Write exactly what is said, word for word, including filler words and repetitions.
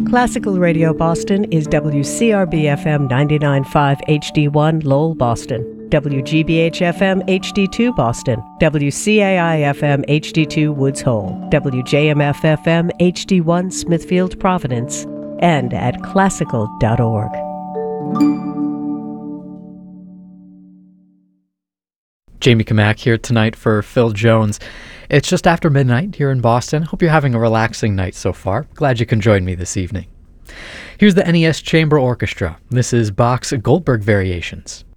Classical Radio Boston is W C R B F M ninety-nine point five H D one Lowell, Boston, W G B H F M H D two Boston, W C A I F M H D two Woods Hole, W J M F F M H D one Smithfield, Providence, and at classical dot org. Jamie Kamak here tonight for Phil Jones. It's just after midnight here in Boston. Hope you're having a relaxing night so far. Glad you can join me this evening. Here's the N E S Chamber Orchestra. This is Bach's Goldberg Variations.